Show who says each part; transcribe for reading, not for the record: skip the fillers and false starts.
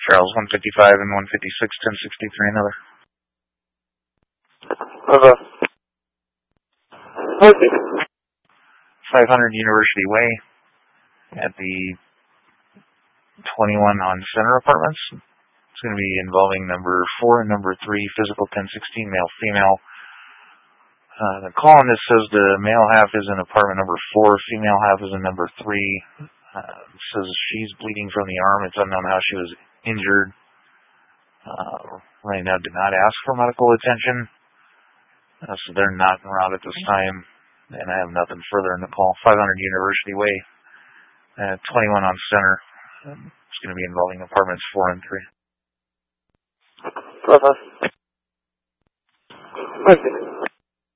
Speaker 1: Charles 155 and 156, 1063, another.
Speaker 2: Okay. Okay.
Speaker 1: 500 University Way at the 21 on Center Apartments. It's going to be involving number 4 and number 3, physical 1016, male, female. The call on this says the male half is in apartment number 4, female half is in number 3. It says she's bleeding from the arm. It's unknown how she was injured. Right now, did not ask for medical attention. So they're not en route at this time. And I have nothing further in the call. 500 University Way, 21 on Center. It's going to be involving apartments 4 and 3.
Speaker 2: Okay. Okay.